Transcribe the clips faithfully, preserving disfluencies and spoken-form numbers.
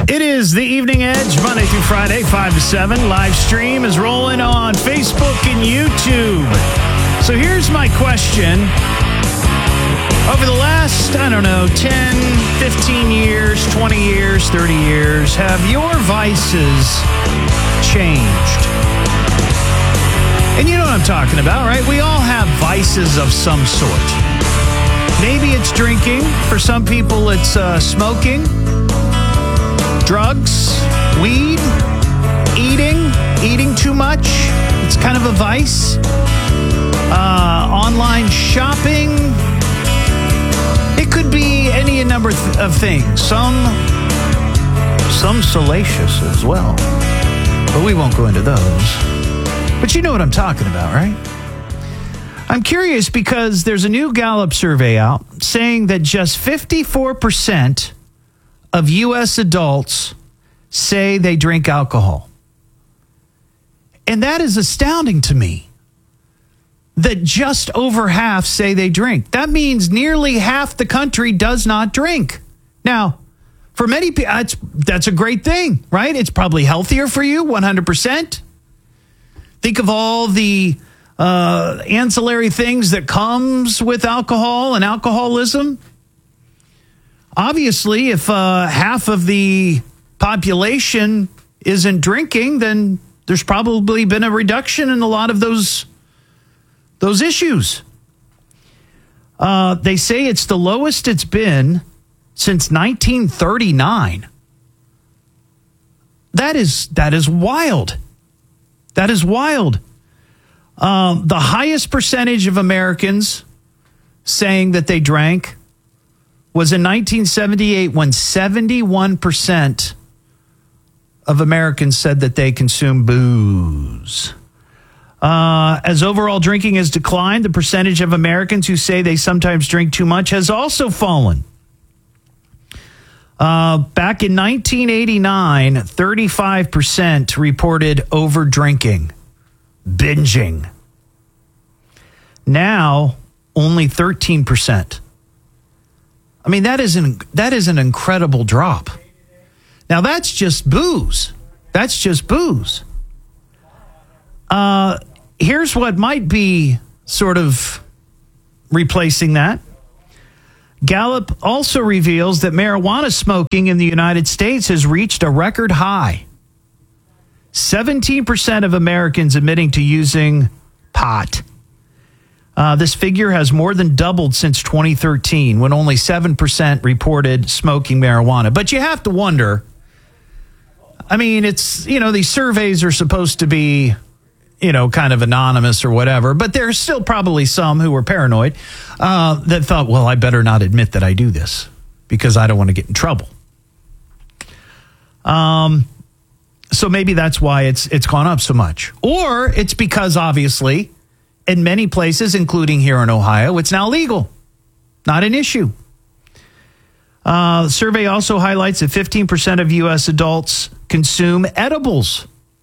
It is the Evening Edge, Monday through Friday, five to seven. Live stream is rolling on Facebook and YouTube. So here's my question. Over the last, I don't know, ten, fifteen years, twenty years, thirty years, have your vices changed? And you know what I'm talking about, right? We all have vices of some sort. Maybe it's drinking. For some people, it's uh, smoking. Drugs, weed, eating, eating too much. It's kind of a vice. Uh, online shopping. It could be any number of things. Some, some salacious as well. But we won't go into those. But you know what I'm talking about, right? I'm curious because there's a new Gallup survey out saying that just fifty-four percent of U S adults say they drink alcohol. And that is astounding to me, that just over half say they drink. That means nearly half the country does not drink. Now, for many people, that's, that's a great thing, right? It's probably healthier for you, one hundred percent. Think of all the uh, ancillary things that comes with alcohol and alcoholism. Obviously, if uh, half of the population isn't drinking, then there's probably been a reduction in a lot of those, those issues. Uh, they say it's the lowest it's been since nineteen thirty-nine. That is, that is wild. That is wild. Um, the highest percentage of Americans saying that they drank was in nineteen seventy-eight, when seventy-one percent of Americans said that they consume booze. Uh, as overall drinking has declined, the percentage of Americans who say they sometimes drink too much has also fallen. Uh, back in nineteen eighty-nine, thirty-five percent reported over drinking, binging. Now, only thirteen percent. I mean, that is an, that is an incredible drop. Now, that's just booze. That's just booze. Uh, here's what might be sort of replacing that. Gallup also reveals that marijuana smoking in the United States has reached a record high. seventeen percent of Americans admitting to using pot. Uh, this figure has more than doubled since twenty thirteen, when only seven percent reported smoking marijuana. But you have to wonder, I mean, it's, you know, these surveys are supposed to be, you know, kind of anonymous or whatever, but there's still probably some who were paranoid uh, that thought, well, I better not admit that I do this because I don't want to get in trouble. Um, so maybe that's why it's it's gone up so much. Or it's because, obviously, in many places, including here in Ohio, it's now legal. Not an issue. Uh, the survey also highlights that fifteen percent of U S adults consume edibles.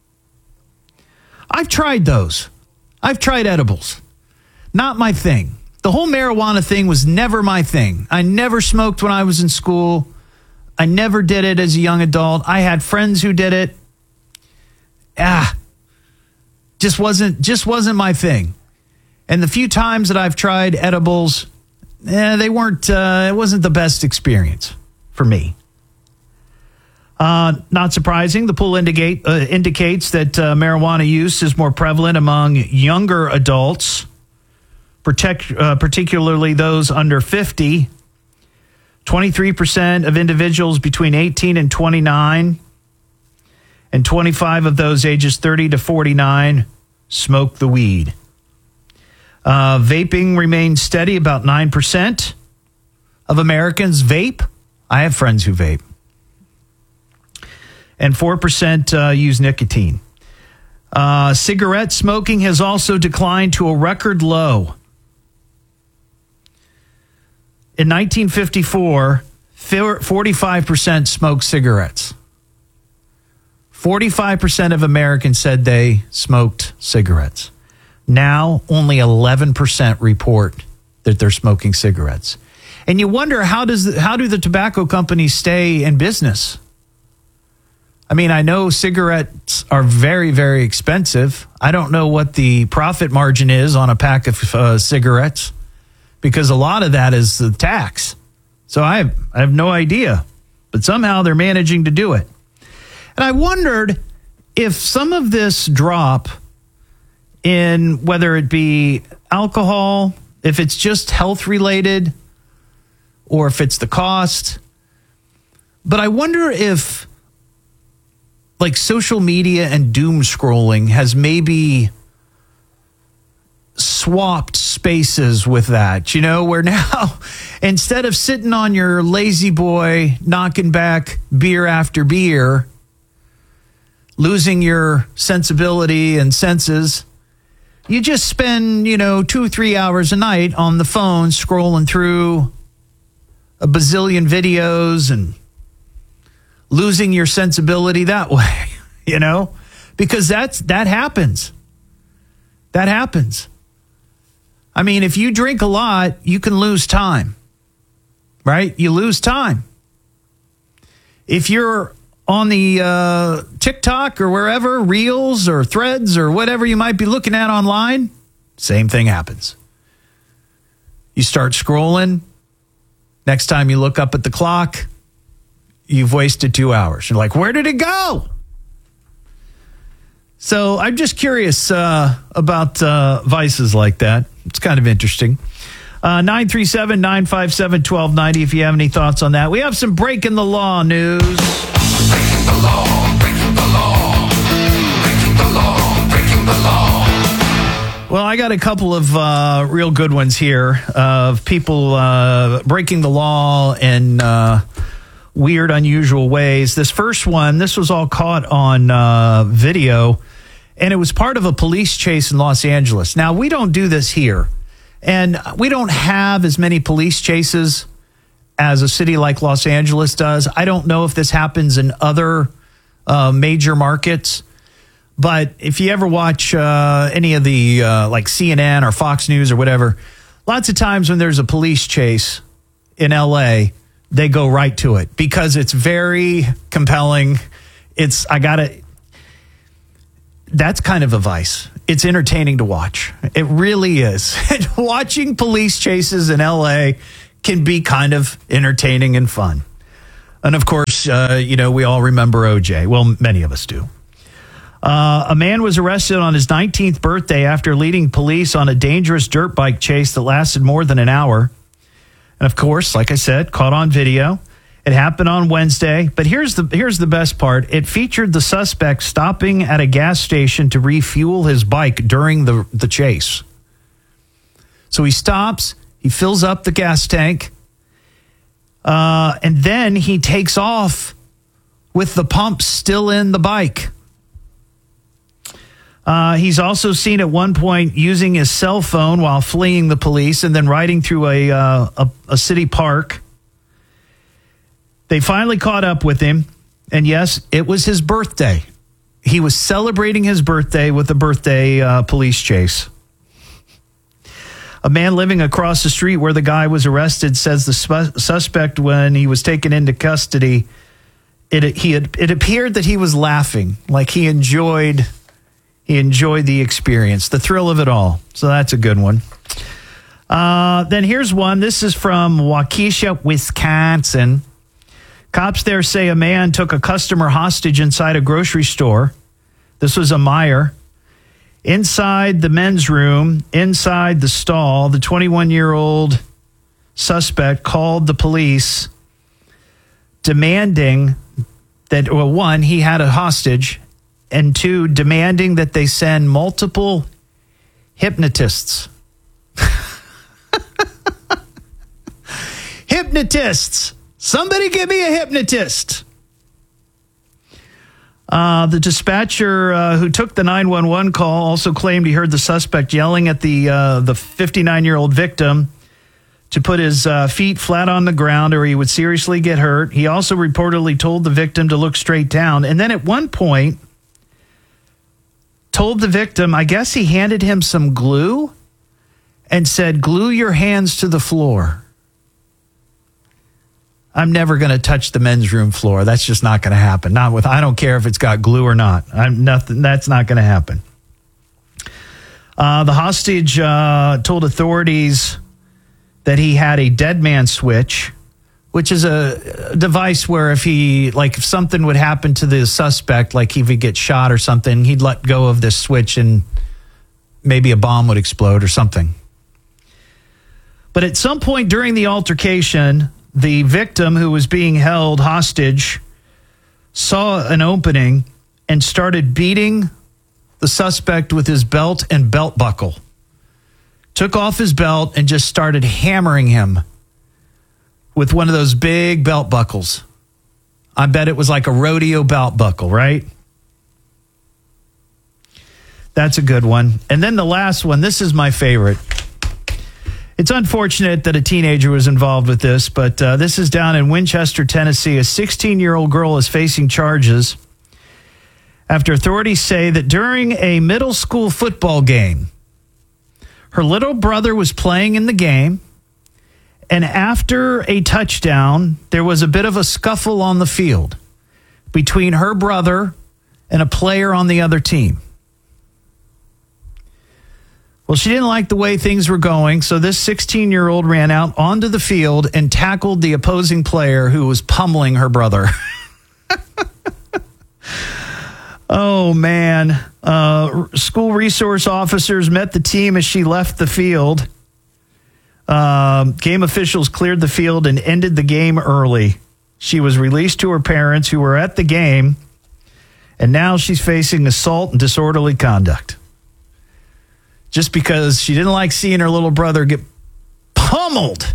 I've tried those. I've tried edibles. Not my thing. The whole marijuana thing was never my thing. I never smoked when I was in school. I never did it as a young adult. I had friends who did it. Ah, just wasn't, just wasn't my thing. And the few times that I've tried edibles, eh, they weren't, uh, it wasn't the best experience for me. Uh, not surprising, the poll indicate, uh, indicates that uh, marijuana use is more prevalent among younger adults, protect, uh, particularly those under fifty. twenty-three percent of individuals between eighteen and twenty-nine, and twenty-five of those ages thirty to forty-nine smoke the weed. Uh, vaping remains steady, about nine percent of Americans vape. I have friends who vape. And four percent uh, use nicotine. Uh, cigarette smoking has also declined to a record low. In nineteen fifty-four, forty-five percent smoked cigarettes. forty-five percent of Americans said they smoked cigarettes. Now, only eleven percent report that they're smoking cigarettes. And you wonder, how does how do the tobacco companies stay in business? I mean, I know cigarettes are very, very expensive. I don't know what the profit margin is on a pack of uh, cigarettes because a lot of that is the tax. So I have, I have no idea. But somehow they're managing to do it. And I wondered if some of this drop in whether it be alcohol, if it's just health related, or if it's the cost. But I wonder if like social media and doom scrolling has maybe swapped spaces with that, you know, where now instead of sitting on your lazy boy, knocking back beer after beer, losing your sensibility and senses, you just spend, you know, two or three hours a night on the phone scrolling through a bazillion videos and losing your sensibility that way, you know, because that's that happens. That happens. I mean, if you drink a lot, you can lose time, right? You lose time. If you're on the uh, TikTok or wherever, Reels or Threads or whatever you might be looking at online, same thing happens. You start scrolling. Next time you look up at the clock, you've wasted two hours. You're like, where did it go? So I'm just curious uh, about uh, vices like that. It's kind of interesting. Uh, nine three seven, nine five seven, one two nine zero if you have any thoughts on that. We have some breaking the law news. Breaking the law, breaking the law, breaking the law, breaking the law. Well, I got a couple of uh, real good ones here of people uh, breaking the law in uh, weird, unusual ways. This first one, this was all caught on uh, video, and it was part of a police chase in Los Angeles. Now, we don't do this here, and we don't have as many police chases as a city like Los Angeles does. I don't know if this happens in other uh, major markets, but if you ever watch uh, any of the uh, like C N N or Fox News or whatever, lots of times when there's a police chase in L A, they go right to it because it's very compelling. It's, I gotta, that's kind of a vice. It's entertaining to watch. It really is. Watching police chases in L A can be kind of entertaining and fun. And of course, uh, you know, we all remember O J. Well, many of us do. Uh, a man was arrested on his nineteenth birthday after leading police on a dangerous dirt bike chase that lasted more than an hour. And of course, like I said, caught on video. It happened on Wednesday. But here's the here's the best part. It featured the suspect stopping at a gas station to refuel his bike during the, the chase. So he stops, he fills up the gas tank, uh, and then he takes off with the pump still in the bike. Uh, he's also seen at one point using his cell phone while fleeing the police and then riding through a, uh, a, a city park. They finally caught up with him, and yes, it was his birthday. He was celebrating his birthday with a birthday uh, police chase. A man living across the street where the guy was arrested says the sp- suspect, when he was taken into custody, it he had, it appeared that he was laughing, like he enjoyed he enjoyed the experience, the thrill of it all. So that's a good one. Uh, then here's one. This is from Waukesha, Wisconsin. Cops there say a man took a customer hostage inside a grocery store. This was a Meijer. Inside the men's room, inside the stall, the twenty-one-year-old suspect called the police demanding that, well, one, he had a hostage, and two, demanding that they send multiple hypnotists. Hypnotists! Somebody give me a hypnotist. Uh, the dispatcher uh, who took the nine one one call also claimed he heard the suspect yelling at the uh, the fifty-nine-year-old victim to put his uh, feet flat on the ground or he would seriously get hurt. He also reportedly told the victim to look straight down. And then at one point, told the victim, I guess he handed him some glue and said, glue your hands to the floor. I'm never going to touch the men's room floor. That's just not going to happen. Not with, I don't care if it's got glue or not. I'm nothing. That's not going to happen. Uh, the hostage uh, told authorities that he had a dead man switch, which is a, a device where if he, like, if something would happen to the suspect, like if he gets shot or something, he'd let go of this switch and maybe a bomb would explode or something. But at some point during the altercation, the victim who was being held hostage saw an opening and started beating the suspect with his belt and belt buckle. Took off his belt and just started hammering him with one of those big belt buckles. I bet it was like a rodeo belt buckle, right? That's a good one. And then the last one, this is my favorite. It's unfortunate that a teenager was involved with this, but uh, this is down in Winchester, Tennessee. A sixteen-year-old girl is facing charges after authorities say that during a middle school football game, her little brother was playing in the game, and after a touchdown, there was a bit of a scuffle on the field between her brother and a player on the other team. Well, she didn't like the way things were going, so this sixteen-year-old ran out onto the field and tackled the opposing player who was pummeling her brother. Oh, man. Uh, school resource officers met the team as she left the field. Um, game officials cleared the field and ended the game early. She was released to her parents who were at the game, and now she's facing assault and disorderly conduct. Just because she didn't like seeing her little brother get pummeled.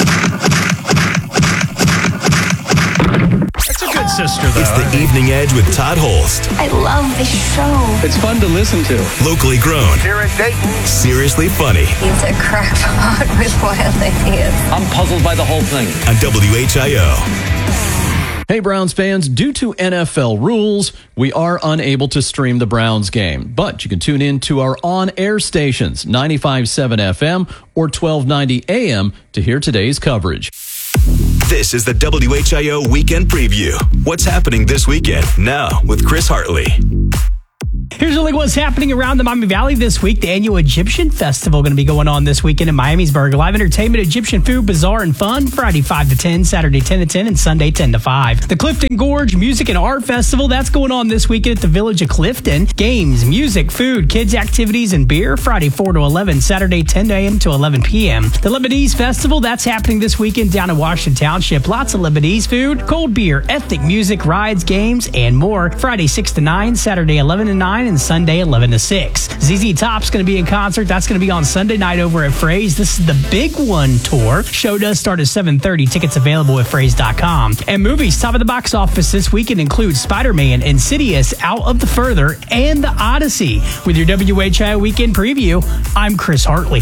That's a good sister, though. It's the Evening Edge with Todd Holst. I love this show. It's fun to listen to. Locally grown. Here in Dayton. Seriously funny. It's a crackpot with wild ideas. I'm puzzled by the whole thing. On W H I O. Hey, Browns fans, due to N F L rules, we are unable to stream the Browns game, but you can tune in to our on-air stations, ninety-five point seven F M or twelve ninety A M to hear today's coverage. This is the W H I O Weekend Preview. What's happening this weekend? Now with Chris Hartley. Here's really what's happening around the Miami Valley this week. The annual Egyptian Festival going to be going on this weekend in Miamisburg. Live entertainment, Egyptian food, bazaar, and fun. Friday five to ten, Saturday ten to ten, and Sunday ten to five. The Clifton Gorge Music and Art Festival, that's going on this weekend at the Village of Clifton. Games, music, food, kids activities, and beer. Friday four to eleven, Saturday ten A M to eleven P M. The Lebanese Festival, that's happening this weekend down in Washington Township. Lots of Lebanese food, cold beer, ethnic music, rides, games, and more. Friday six to nine, Saturday eleven to nine, and Sunday eleven to six. Z Z Top's going to be in concert. That's going to be on Sunday night over at Phrase. This is the Big One tour. Show does start at seven thirty. Tickets available at phrase dot com. And movies top of the box office this weekend include Spider-Man, Insidious, Out of the Further, and The Odyssey. With your W H I O Weekend Preview, I'm Chris Hartley.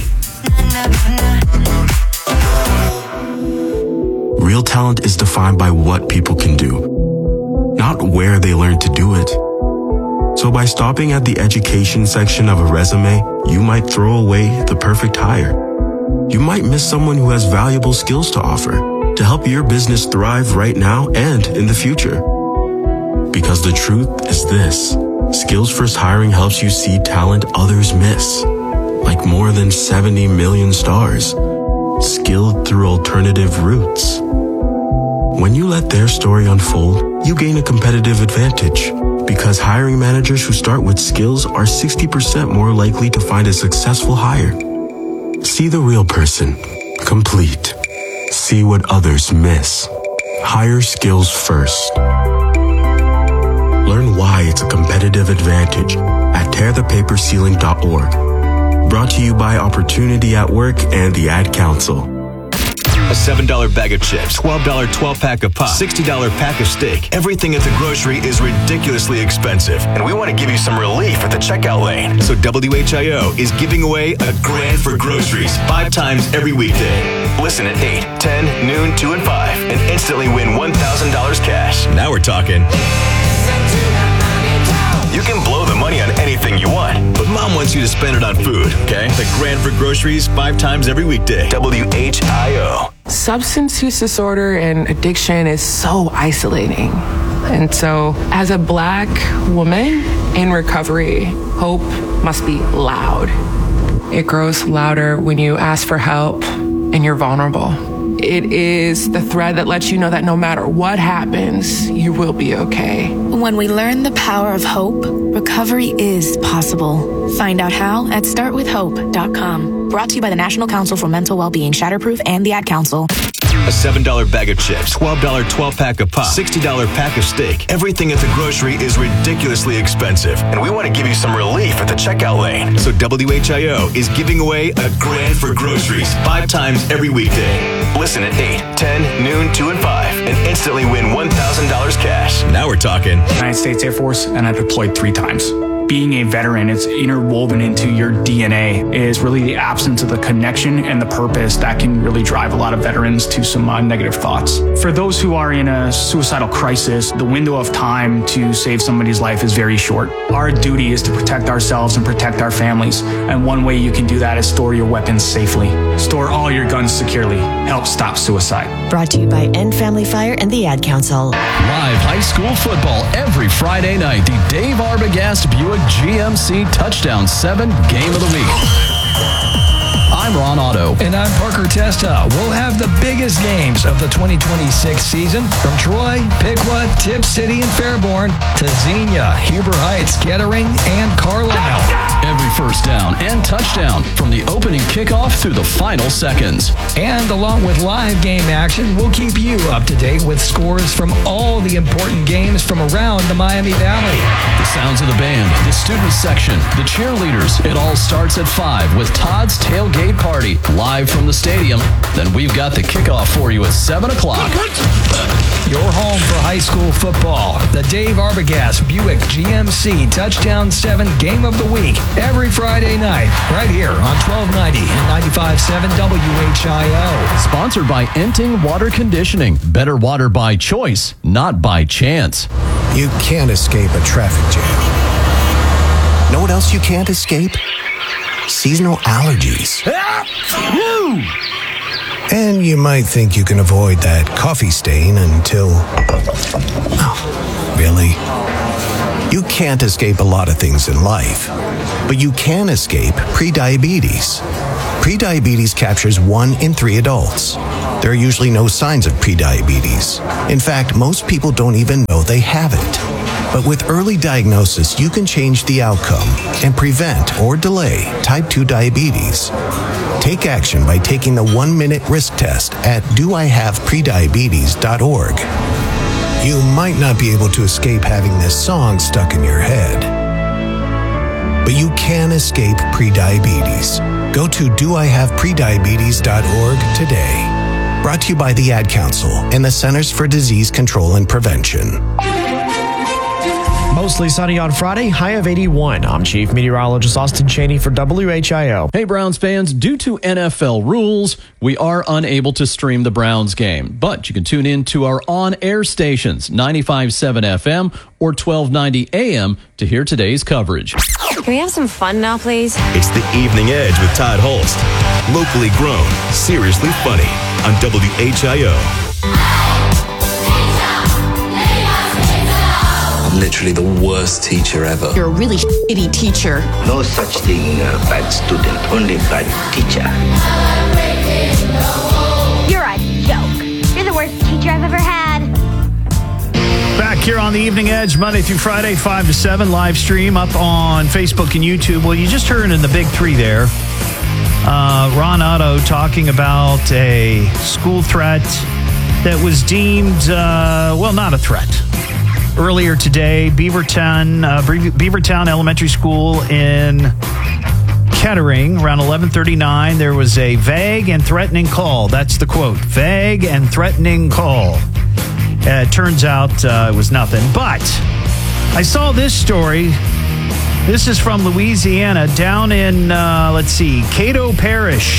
Real talent is defined by what people can do, not where they learn to do it. So by stopping at the education section of a resume, you might throw away the perfect hire. You might miss someone who has valuable skills to offer to help your business thrive right now and in the future. Because the truth is this, Skills First Hiring helps you see talent others miss, like more than seventy million stars, skilled through alternative routes. When you let their story unfold, you gain a competitive advantage. Because hiring managers who start with skills are sixty percent more likely to find a successful hire. See the real person, complete. See what others miss. Hire skills first. Learn why it's a competitive advantage at tear the paper ceiling dot org. Brought to you by Opportunity at Work and the Ad Council. A seven dollar bag of chips, twelve dollar twelve-pack of pop, sixty dollar pack of steak. Everything at the grocery is ridiculously expensive, and we want to give you some relief at the checkout lane. So W H I O is giving away a grand for groceries five times every weekday. Listen at eight, ten, noon, two, and five, and instantly win one thousand dollars cash. Now we're talking. You can blow the money on anything you want, but Mom wants you to spend it on food, okay? The grand for groceries five times every weekday. W H I O. Substance use disorder and addiction is so isolating. And so, as a Black woman in recovery, hope must be loud. It grows louder when you ask for help and you're vulnerable. It is the thread that lets you know that no matter what happens, you will be okay. When we learn the power of hope, recovery is possible. Find out how at start with hope dot com. Brought to you by the National Council for Mental Wellbeing, Shatterproof, and the Ad Council. A seven dollar bag of chips, twelve dollar twelve pack of pop, sixty dollar pack of steak. Everything at the grocery is ridiculously expensive, and we want to give you some relief at the checkout lane. So W H I O is giving away a grand for groceries five times every weekday. Listen at eight, ten, noon, two, and five, and instantly win one thousand dollars cash. Now we're talking. United States Air Force, and I deployed three times. Being a veteran, it's interwoven into your D N A, is really the absence of the connection and the purpose that can really drive a lot of veterans to some uh, negative thoughts. For those who are in a suicidal crisis, the window of time to save somebody's life is very short. Our duty is to protect ourselves and protect our families, and one way you can do that is store your weapons safely. Store all your guns securely. Help stop suicide. Brought to you by End Family Fire and the Ad Council. Live high school football every Friday night. The Dave Arbogast Buick G M C Touchdown seven Game of the Week. I'm Ron Otto. And I'm Parker Testa. We'll have the biggest games of the twenty twenty-six season from Troy, Piqua, Tip City, and Fairborn to Xenia, Huber Heights, Kettering, and Carlisle. Every first down and touchdown from the opening kickoff through the final seconds. And along with live game action, we'll keep you up to date with scores from all the important games from around the Miami Valley. The sounds of the band, the student section, the cheerleaders. It all starts at five with Todd's Tailgate Party live from the stadium. Then we've got the kickoff for you at seven o'clock. Your home for high school football. The Dave Arbogast Buick G M C Touchdown seven Game of the Week. Every Friday night, right here on twelve ninety and ninety-five point seven W H I O. Sponsored by Enting Water Conditioning. Better water by choice, not by chance. You can't escape a traffic jam. Know what else you can't escape? Seasonal allergies. And you might think you can avoid that coffee stain until... Oh, really? You can't escape a lot of things in life, but you can escape prediabetes. Prediabetes captures one in three adults. There are usually no signs of prediabetes. In fact, most people don't even know they have it. But with early diagnosis, you can change the outcome and prevent or delay type two diabetes. Take action by taking the one-minute risk test at do I have prediabetes dot org. You might not be able to escape having this song stuck in your head, but you can escape prediabetes. Go to do I have prediabetes dot org today. Brought to you by the Ad Council and the Centers for Disease Control and Prevention. Mostly sunny on Friday, high of eighty-one. I'm Chief Meteorologist Austin Cheney for W H I O. Hey, Browns fans, due to N F L rules, we are unable to stream the Browns game, but you can tune in to our on-air stations, ninety-five point seven F M or twelve ninety A M to hear today's coverage. Can we have some fun now, please? It's the Evening Edge with Todd Holst. Locally grown, seriously funny on W H I O. Literally the worst teacher ever. You're a really shitty teacher. No such thing, uh, bad student, only bad teacher. You're a joke. You're the worst teacher I've ever had. Back here on the Evening Edge, Monday through Friday, five to seven, live stream up on Facebook and YouTube. Well, you just heard in the big three there, uh, Ron Otto talking about a school threat that was deemed, uh, well, not a threat. Earlier today, Beaverton, uh, Beavertown Elementary School in Kettering, around eleven thirty-nine, there was a vague and threatening call. That's the quote. Vague and threatening call. Uh, it turns out uh, it was nothing. But I saw this story. This is from Louisiana, down in, uh, let's see, Cato Parish.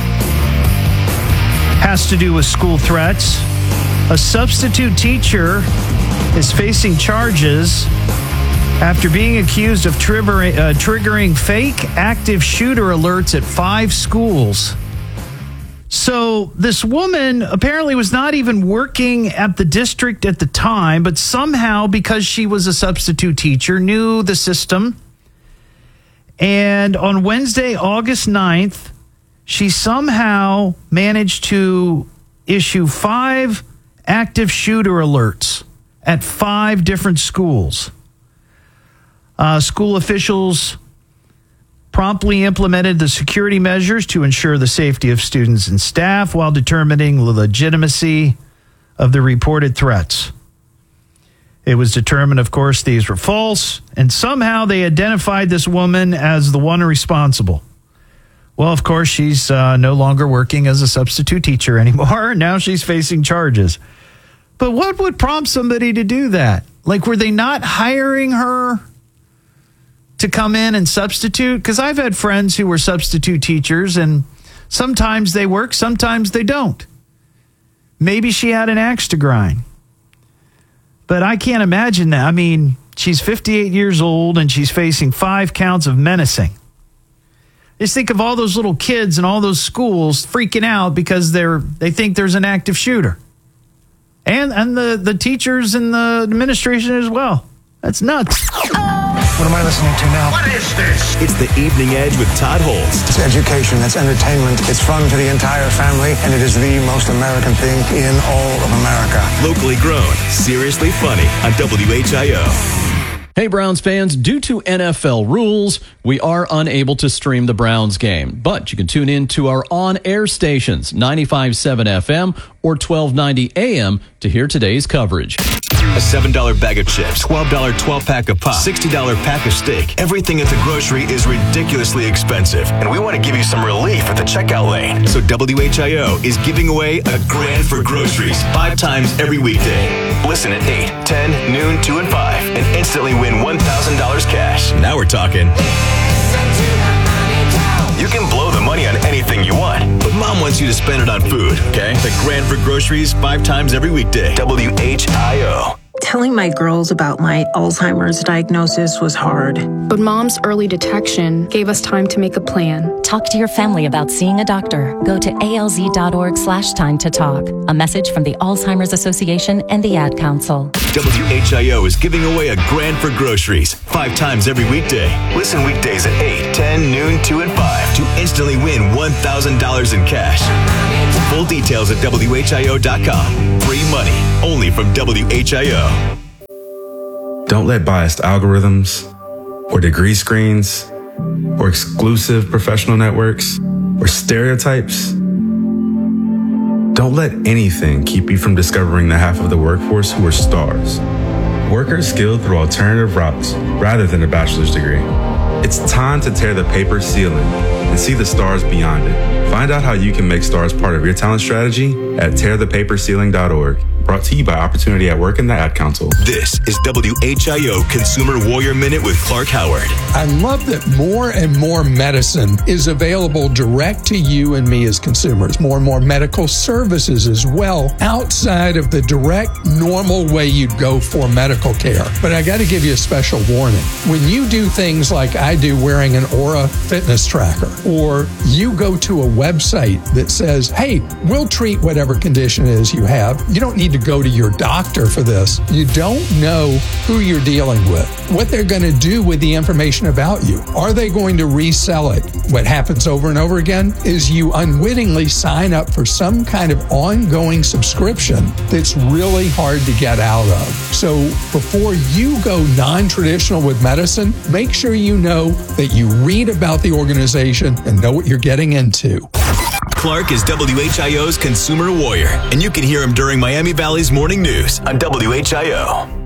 Has to do with school threats. A substitute teacher is facing charges after being accused of triggering, uh, triggering fake active shooter alerts at five schools. So this woman apparently was not even working at the district at the time, but somehow, because she was a substitute teacher, knew the system. And on Wednesday, August ninth, she somehow managed to issue five active shooter alerts at five different schools. Uh, school officials promptly implemented the security measures to ensure the safety of students and staff while determining the legitimacy of the reported threats. It was determined, of course, these were false, and somehow they identified this woman as the one responsible. Well, of course, she's uh, no longer working as a substitute teacher anymore. Now she's facing charges. But what would prompt somebody to do that? Like, were they not hiring her to come in and substitute? Because I've had friends who were substitute teachers, and sometimes they work, sometimes they don't. Maybe she had an axe to grind. But I can't imagine that. I mean, she's fifty-eight years old, and she's facing five counts of menacing. Just think of all those little kids in all those schools freaking out because they're they think there's an active shooter. And and the, the teachers and the administration as well. That's nuts. What am I listening to now? What is this? It's the Evening Edge with Todd Holtz. It's education, it's entertainment, it's fun for the entire family, and it is the most American thing in all of America. Locally grown, seriously funny on W H I O. Hey, Browns fans, due to N F L rules, we are unable to stream the Browns game, but you can tune in to our on-air stations, ninety-five point seven F M or twelve ninety A M to hear today's coverage. A seven dollar bag of chips, twelve dollar twelve-pack of pop, sixty dollar pack of steak. Everything at the grocery is ridiculously expensive, and we want to give you some relief at the checkout lane. So W H I O is giving away a grand for groceries five times every weekday. Listen at eight, ten, noon, two, and five, and instantly win one thousand dollars cash. Now we're talking. You can blow the money on anything you want, but Mom wants you to spend it on food, okay? The grand for groceries five times every weekday. W H I O. Telling my girls about my Alzheimer's diagnosis was hard. But Mom's early detection gave us time to make a plan. Talk to your family about seeing a doctor. Go to alz.org slash time to talk. A message from the Alzheimer's Association and the Ad Council. W H I O is giving away a grand for groceries five times every weekday. Listen weekdays at eight, ten, noon, two, and five to instantly win one thousand dollars in cash. Full details at W H I O dot com. Free money only from W H I O. Don't let biased algorithms or degree screens or exclusive professional networks or stereotypes. Don't let anything keep you from discovering the half of the workforce who are stars. Workers skilled through alternative routes rather than a bachelor's degree. It's time to tear the paper ceiling and see the stars beyond it. Find out how you can make stars part of your talent strategy at tear the paper ceiling dot org. Brought to you by Opportunity at Work and the Ad Council. This is W H I O Consumer Warrior Minute with Clark Howard. I love that more and more medicine is available direct to you and me as consumers. More and more medical services as well, outside of the direct, normal way you'd go for medical care. But I got to give you a special warning. When you do things like I do, wearing an Aura fitness tracker, or you go to a website that says, hey, we'll treat whatever condition it is you have, you don't need to go to your doctor for this. You don't know who you're dealing with, what they're going to do with the information about you. Are they going to resell it? What happens over and over again is you unwittingly sign up for some kind of ongoing subscription that's really hard to get out of. So before you go non-traditional with medicine, make sure you know that you read about the organization and know what you're getting into. Clark is W H I O's Consumer Warrior, and you can hear him during Miami Valley's Morning News on W H I O.